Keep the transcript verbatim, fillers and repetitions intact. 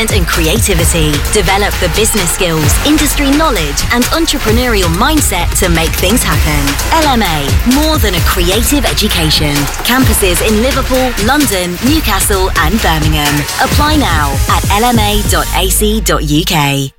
engagement and creativity. Develop the business skills, industry knowledge and entrepreneurial mindset to make things happen. L M A, more than a creative education. Campuses in Liverpool, London, Newcastle and Birmingham. Apply now at l m a dot a c dot u k.